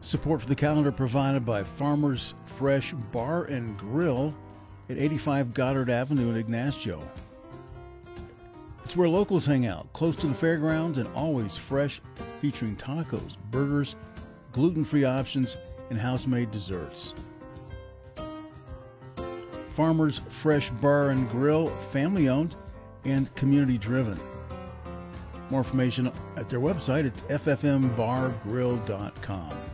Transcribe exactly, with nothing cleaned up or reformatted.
Support for the calendar provided by Farmers Fresh Bar and Grill at eighty-five Goddard Avenue in Ignacio. It's where locals hang out, close to the fairgrounds and always fresh, featuring tacos, burgers, gluten-free options, and house-made desserts. Farmers Fresh Bar and Grill, family-owned and community-driven. More information at their website at f f m bar grill dot com.